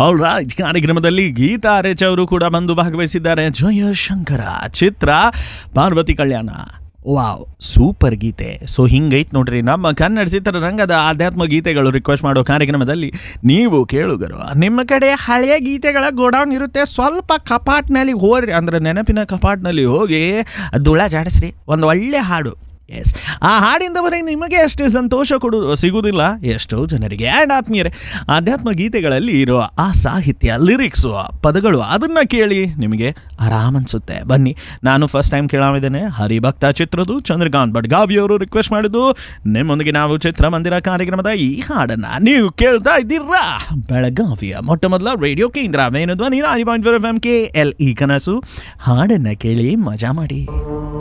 All right, ಕಾರ್ಯಕ್ರಮದಲ್ಲಿ ಗೀತಾ ರೆಚ್ ಅವರು ಕೂಡ ಬಂದು ಭಾಗವಹಿಸಿದ್ದಾರೆ. ಜಯಶಂಕರ ಚಿತ್ರ ಪಾರ್ವತಿ ಕಲ್ಯಾಣ. ವಾವ್, ಸೂಪರ್ ಗೀತೆ. ಸೊ ಹಿಂಗೈತೆ ನೋಡ್ರಿ ನಮ್ಮ ಕನ್ನಡ ಚಿತ್ರರಂಗದ ಆಧ್ಯಾತ್ಮ ಗೀತೆಗಳು ರಿಕ್ವೆಸ್ಟ್ ಮಾಡೋ ಕಾರ್ಯಕ್ರಮದಲ್ಲಿ. ನೀವು ಕೇಳುಗರು, ನಿಮ್ಮ ಕಡೆ ಹಳೆಯ ಗೀತೆಗಳ ಗೋಡೌನ್ ಇರುತ್ತೆ, ಸ್ವಲ್ಪ ಕಪಾಟ್ನಲ್ಲಿ ಹೋಗ್ರಿ, ಅಂದರೆ ನೆನಪಿನ ಕಪಾಟ್ನಲ್ಲಿ ಹೋಗಿ ಧೂಳ ಜಾಡಿಸ್ರಿ, ಒಂದು ಒಳ್ಳೆ ಹಾಡು. ಎಸ್, ಆ ಹಾಡಿಂದ ಬರೀ ನಿಮಗೆ ಅಷ್ಟೇ ಸಂತೋಷ ಸಿಗುವುದಿಲ್ಲ, ಎಷ್ಟೋ ಜನರಿಗೆ. ಆ್ಯಂಡ್ ಆತ್ಮೀಯರೇ, ಆಧ್ಯಾತ್ಮ ಗೀತೆಗಳಲ್ಲಿ ಇರೋ ಆ ಸಾಹಿತ್ಯ, ಲಿರಿಕ್ಸು, ಪದಗಳು, ಅದನ್ನು ಕೇಳಿ ನಿಮಗೆ ಆರಾಮ್ ಅನಿಸುತ್ತೆ. ಬನ್ನಿ, ನಾನು ಫಸ್ಟ್ ಟೈಮ್ ಕೇಳಾಮಿದ್ದೇನೆ ಹರಿಭಕ್ತ ಚಿತ್ರದ್ದು ಚಂದ್ರಕಾಂತ್ ಬಡ್ಗಾವಿಯವರು ರಿಕ್ವೆಸ್ಟ್ ಮಾಡಿದ್ದು. ನಿಮ್ಮೊಂದಿಗೆ ನಾವು ಚಿತ್ರಮಂದಿರ ಕಾರ್ಯಕ್ರಮದ ಈ ಹಾಡನ್ನು ನೀವು ಕೇಳ್ತಾ ಇದ್ದೀರಾ. ಬೆಳಗಾವಿಯ ಮೊಟ್ಟ ಮೊದಲ ರೇಡಿಯೋ ಕೇಂದ್ರ ವೇಣು ಧ್ವನಿ 90.4 FM KLE ಕನಸು. ಹಾಡನ್ನು ಕೇಳಿ ಮಜಾ ಮಾಡಿ.